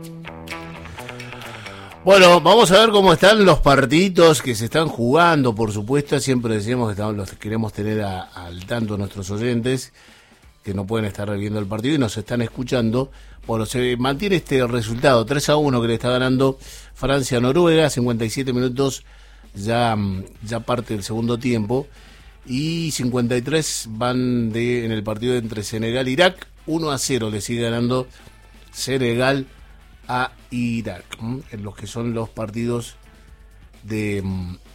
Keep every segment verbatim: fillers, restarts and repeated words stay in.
Bueno, vamos a ver cómo están los partiditos que se están jugando, por supuesto. Siempre decimos que estamos, los queremos tener a, al tanto a nuestros oyentes, que no pueden estar viendo el partido y nos están escuchando. Bueno, se mantiene este resultado, tres a uno que le está ganando Francia a Noruega, cincuenta y siete minutos, ya, ya parte del segundo tiempo, y cincuenta y tres van de en el partido entre Senegal e Irak, uno a cero le sigue ganando Senegal a Irak, en los que son los partidos de,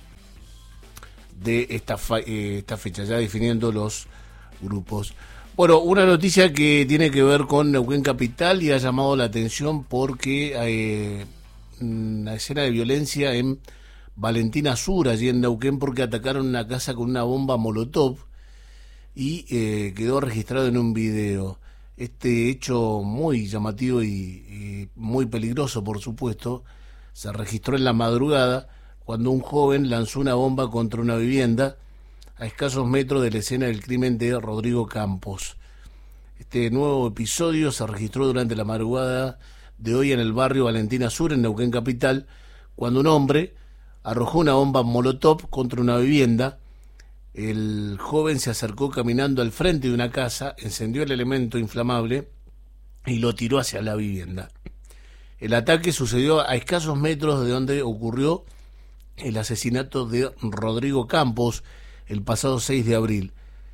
de esta, eh, esta fecha, ya definiendo los grupos. Bueno, una noticia que tiene que ver con Neuquén Capital y ha llamado la atención porque eh, una escena de violencia en Valentina Sur, allí en Neuquén, porque atacaron una casa con una bomba molotov y eh, quedó registrado en un video. Este hecho muy llamativo y, y muy peligroso, por supuesto, se registró en la madrugada cuando un joven lanzó una bomba contra una vivienda a escasos metros de la escena del crimen de Rodrigo Campos. Este nuevo episodio se registró durante la madrugada de hoy en el barrio Valentina Sur, en Neuquén Capital, cuando un hombre arrojó una bomba molotov contra una vivienda. El joven se acercó caminando al frente de una casa, encendió el elemento inflamable y lo tiró hacia la vivienda. El ataque sucedió a escasos metros de donde ocurrió el asesinato de Rodrigo Campos el pasado seis de abril.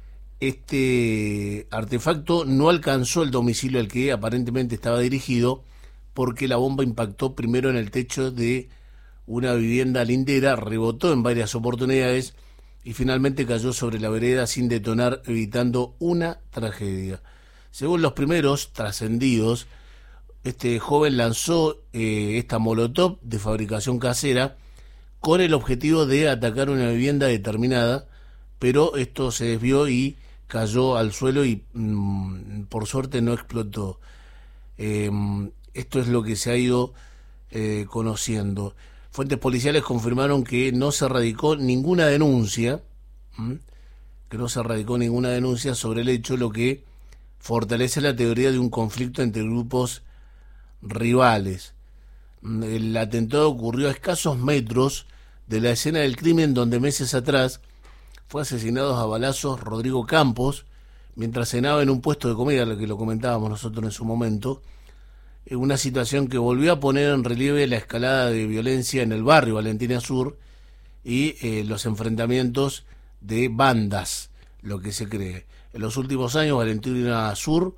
Este artefacto no alcanzó el domicilio al que aparentemente estaba dirigido, porque la bomba impactó primero en el techo de una vivienda lindera, rebotó en varias oportunidades y finalmente cayó sobre la vereda sin detonar, evitando una tragedia. Según los primeros trascendidos, este joven lanzó eh, esta molotov de fabricación casera con el objetivo de atacar una vivienda determinada, pero esto se desvió y cayó al suelo y mmm, por suerte no explotó. Eh, esto es lo que se ha ido eh, conociendo. Fuentes policiales confirmaron que no se radicó ninguna denuncia, ¿m? que no se radicó ninguna denuncia sobre el hecho, lo que fortalece la teoría de un conflicto entre grupos rivales. El atentado ocurrió a escasos metros de la escena del crimen, donde meses atrás fue asesinado a balazos Rodrigo Campos mientras cenaba en un puesto de comida, lo que lo comentábamos nosotros en su momento. Una situación que volvió a poner en relieve la escalada de violencia en el barrio Valentina Sur y eh, los enfrentamientos de bandas, lo que se cree. En los últimos años Valentina Sur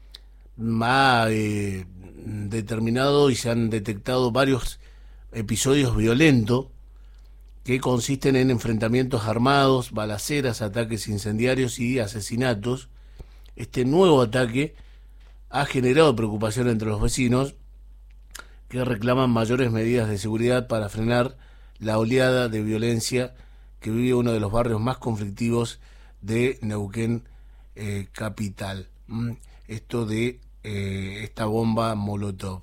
ha eh, determinado y se han detectado varios episodios violentos que consisten en enfrentamientos armados, balaceras, ataques incendiarios y asesinatos. Este nuevo ataque ha generado preocupación entre los vecinos, que reclaman mayores medidas de seguridad para frenar la oleada de violencia que vive uno de los barrios más conflictivos de Neuquén eh, Capital. ¿Mm? Esto de eh, esta bomba molotov.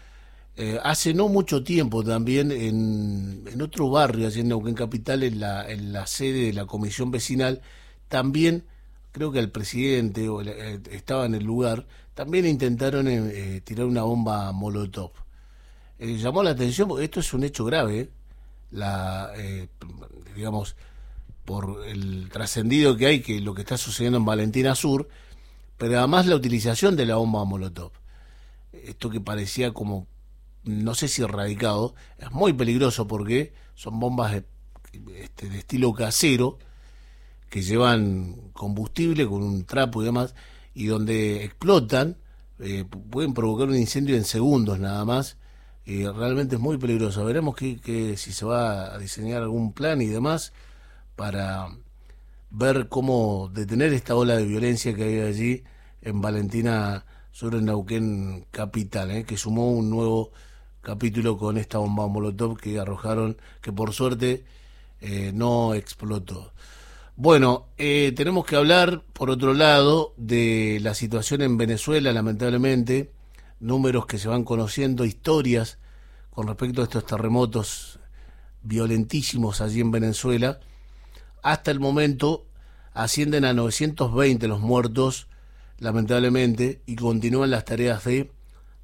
Eh, hace no mucho tiempo también en, en otro barrio, allí en Neuquén Capital, en la, en la sede de la comisión vecinal, también creo que el presidente o el, eh, estaba en el lugar, también intentaron eh, tirar una bomba molotov. Eh, llamó la atención porque esto es un hecho grave, ¿eh? la eh, digamos, por el trascendido que hay, que lo que está sucediendo en Valentina Sur, pero además la utilización de la bomba molotov. Esto que parecía como, no sé si erradicado, es muy peligroso porque son bombas de, este, de estilo casero, que llevan combustible con un trapo y demás, y donde explotan, eh, pueden provocar un incendio en segundos nada más. Eh, realmente es muy peligroso. Veremos que, que si se va a diseñar algún plan y demás para ver cómo detener esta ola de violencia que hay allí en Valentina Sur, en Neuquén Capital, eh, que sumó un nuevo capítulo con esta bomba molotov que arrojaron, que por suerte eh, no explotó. Bueno, eh, tenemos que hablar, por otro lado, de la situación en Venezuela, lamentablemente, números que se van conociendo, historias con respecto a estos terremotos violentísimos allí en Venezuela. Hasta el momento ascienden a novecientos veinte los muertos, lamentablemente, y continúan las tareas de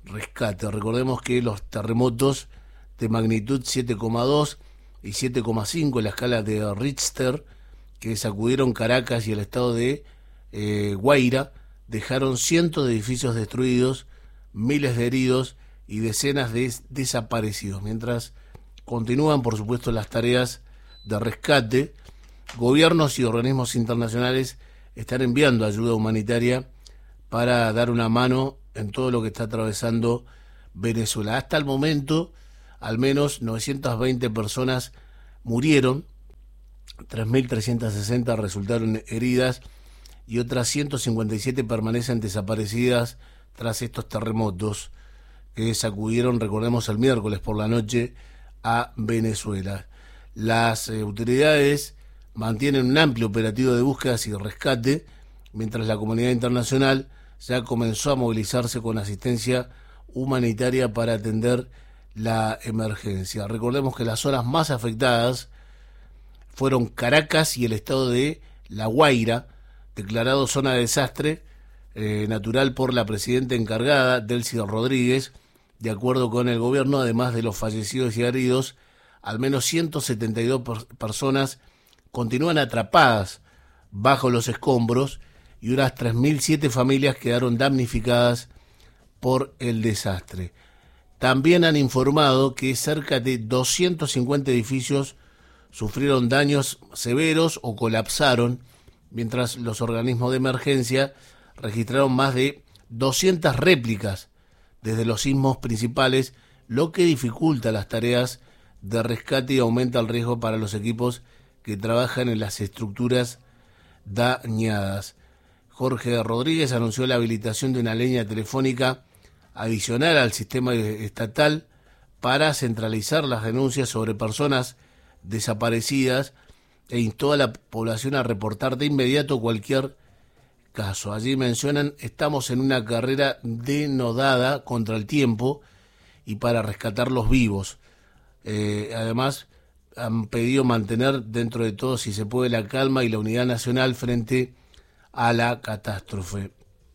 rescate. Recordemos que los terremotos de magnitud siete coma dos y siete coma cinco en la escala de Richter, que sacudieron Caracas y el estado de eh, Guaira, dejaron cientos de edificios destruidos, miles de heridos y decenas de desaparecidos. Mientras continúan, por supuesto, las tareas de rescate, gobiernos y organismos internacionales están enviando ayuda humanitaria para dar una mano en todo lo que está atravesando Venezuela. Hasta el momento, al menos novecientas veinte personas murieron, tres mil trescientas sesenta resultaron heridas y otras ciento cincuenta y siete permanecen desaparecidas tras estos terremotos que sacudieron, recordemos, el miércoles por la noche a Venezuela. Las eh, autoridades mantienen un amplio operativo de búsquedas y rescate, mientras la comunidad internacional ya comenzó a movilizarse con asistencia humanitaria para atender la emergencia. Recordemos que las zonas más afectadas fueron Caracas y el estado de La Guaira, declarado zona de desastre eh, natural por la presidenta encargada, Delcy Rodríguez. De acuerdo con el gobierno, además de los fallecidos y heridos, al menos ciento setenta y dos per- personas continúan atrapadas bajo los escombros y unas tres mil siete familias quedaron damnificadas por el desastre. También han informado que cerca de doscientos cincuenta edificios sufrieron daños severos o colapsaron, mientras los organismos de emergencia registraron más de doscientas réplicas desde los sismos principales, lo que dificulta las tareas de rescate y aumenta el riesgo para los equipos que trabajan en las estructuras dañadas. Jorge Rodríguez anunció la habilitación de una línea telefónica adicional al sistema estatal para centralizar las denuncias sobre personas desaparecidas e instó a la población a reportar de inmediato cualquier caso. Allí mencionan: estamos en una carrera denodada contra el tiempo y para rescatar los vivos. Eh, además, han pedido mantener dentro de todo, si se puede, la calma y la unidad nacional frente a la catástrofe.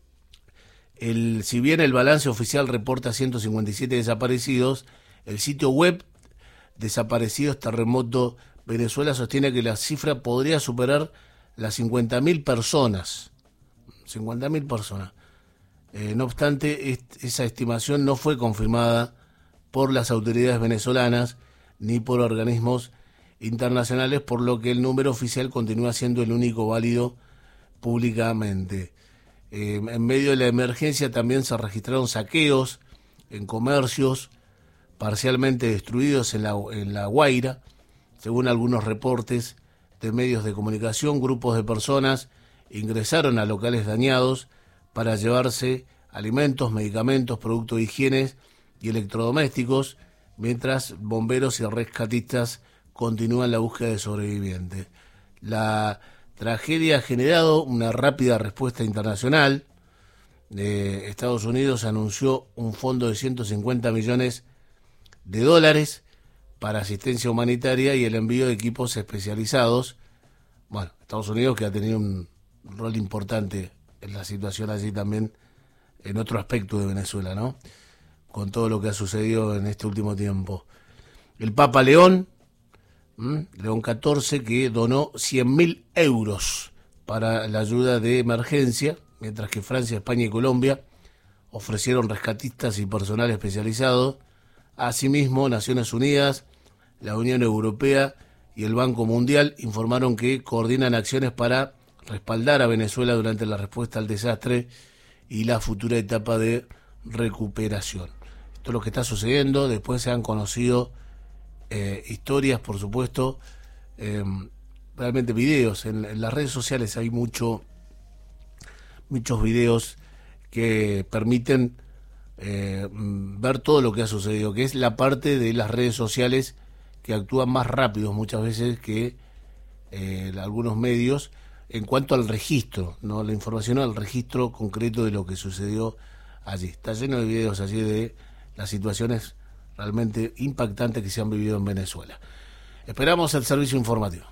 El, si bien el balance oficial reporta ciento cincuenta y siete desaparecidos, el sitio web Desaparecidos Terremoto Venezuela sostiene que la cifra podría superar las cincuenta mil personas. cincuenta mil personas. Eh, no obstante, est- esa estimación no fue confirmada por las autoridades venezolanas ni por organismos internacionales, por lo que el número oficial continúa siendo el único válido públicamente. Eh, en medio de la emergencia también se registraron saqueos en comercios parcialmente destruidos en la, en la Guaira. Según algunos reportes de medios de comunicación, grupos de personas ingresaron a locales dañados para llevarse alimentos, medicamentos, productos de higiene y electrodomésticos, mientras bomberos y rescatistas continúan la búsqueda de sobrevivientes. La tragedia ha generado una rápida respuesta internacional. Eh, Estados Unidos anunció un fondo de ciento cincuenta millones de dólares para asistencia humanitaria y el envío de equipos especializados. Bueno, Estados Unidos, que ha tenido un rol importante en la situación allí también, en otro aspecto de Venezuela, ¿no? Con todo lo que ha sucedido en este último tiempo. El Papa León, ¿m? León catorce, que donó cien mil euros para la ayuda de emergencia, mientras que Francia, España y Colombia ofrecieron rescatistas y personal especializado. Asimismo, Naciones Unidas, la Unión Europea y el Banco Mundial informaron que coordinan acciones para respaldar a Venezuela durante la respuesta al desastre y la futura etapa de recuperación. Esto es lo que está sucediendo. Después se han conocido eh, historias, por supuesto, eh, realmente videos. En, en las redes sociales hay mucho, muchos videos que permiten eh, ver todo lo que ha sucedido, que es la parte de las redes sociales que actúan más rápido muchas veces que eh, algunos medios en cuanto al registro, no la información, al registro concreto de lo que sucedió allí. Está lleno de videos allí de las situaciones realmente impactantes que se han vivido en Venezuela. Esperamos el servicio informativo.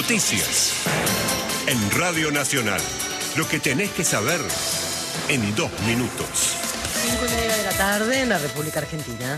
Noticias. En Radio Nacional. Lo que tenés que saber en dos minutos. Cinco y media de la tarde en la República Argentina.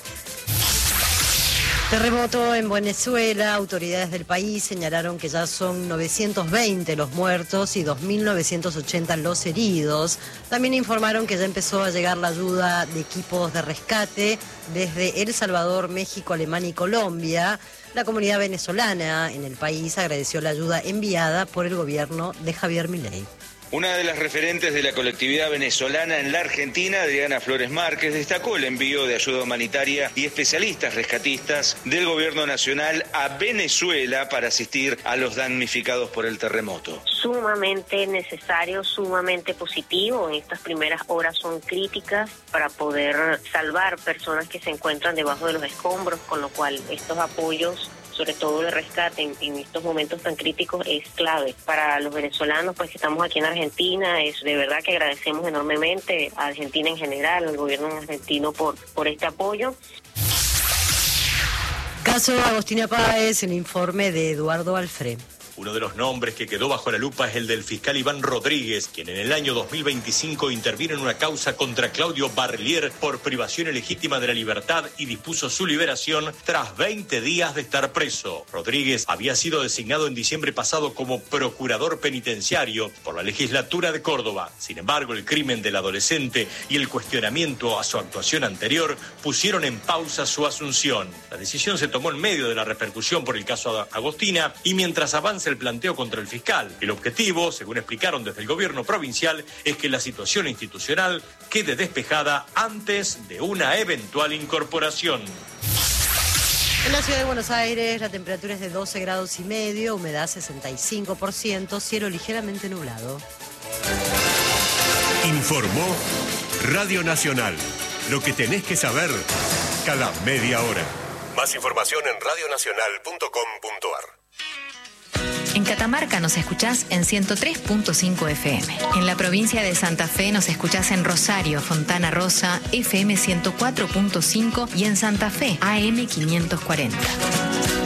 Terremoto en Venezuela. Autoridades del país señalaron que ya son novecientos veinte los muertos y dos mil novecientos ochenta los heridos. También informaron que ya empezó a llegar la ayuda de equipos de rescate desde El Salvador, México, Alemania y Colombia. La comunidad venezolana en el país agradeció la ayuda enviada por el gobierno de Javier Milei. Una de las referentes de la colectividad venezolana en la Argentina, Adriana Flores Márquez, destacó el envío de ayuda humanitaria y especialistas rescatistas del gobierno nacional a Venezuela para asistir a los damnificados por el terremoto. Sumamente necesario, sumamente positivo. En estas primeras horas son críticas para poder salvar personas que se encuentran debajo de los escombros, con lo cual estos apoyos, sobre todo de rescate en, en estos momentos tan críticos, es clave. Para los venezolanos, pues que estamos aquí en Argentina, es de verdad que agradecemos enormemente a Argentina en general, al gobierno argentino por, por este apoyo. Caso Agostina Páez, el informe de Eduardo Alfré. Uno de los nombres que quedó bajo la lupa es el del fiscal Iván Rodríguez, quien en el año dos mil veinticinco intervino en una causa contra Claudio Barlier por privación ilegítima de la libertad y dispuso su liberación tras veinte días de estar preso. Rodríguez había sido designado en diciembre pasado como procurador penitenciario por la legislatura de Córdoba. Sin embargo, el crimen del adolescente y el cuestionamiento a su actuación anterior pusieron en pausa su asunción. La decisión se tomó en medio de la repercusión por el caso Agostina y mientras avanza el planteo contra el fiscal. El objetivo, según explicaron desde el gobierno provincial, es que la situación institucional quede despejada antes de una eventual incorporación. En la ciudad de Buenos Aires la temperatura es de doce grados y medio, humedad sesenta y cinco por ciento, cielo ligeramente nublado. Informó Radio Nacional. Lo que tenés que saber cada media hora. Más información en radio nacional punto com punto a r. En Catamarca nos escuchás en ciento tres punto cinco F M. En la provincia de Santa Fe nos escuchás en Rosario, Fontana Rosa, F M ciento cuatro punto cinco y en Santa Fe, A M quinientos cuarenta.